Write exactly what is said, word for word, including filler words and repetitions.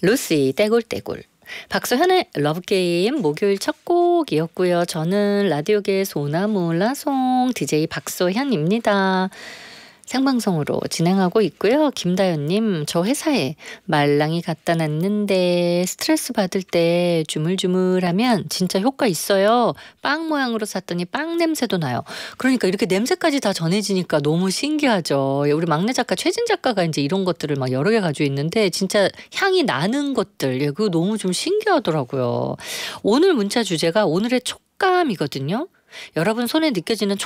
루시 떼굴떼굴. 박소현의 러브게임 목요일 첫 곡이었고요. 저는 라디오계의 소나무 라송 디제이 박소현입니다. 생방송으로 진행하고 있고요. 김다연님, 저 회사에 말랑이 갖다 놨는데 스트레스 받을 때 주물주물하면 진짜 효과 있어요. 빵 모양으로 샀더니 빵 냄새도 나요. 그러니까 이렇게 냄새까지 다 전해지니까 너무 신기하죠. 우리 막내 작가 최진 작가가 이제 이런 것들을 막 여러 개 가지고 있는데 진짜 향이 나는 것들, 예, 그거 너무 좀 신기하더라고요. 오늘 문자 주제가 오늘의 촉감이거든요. 여러분 손에 느껴지는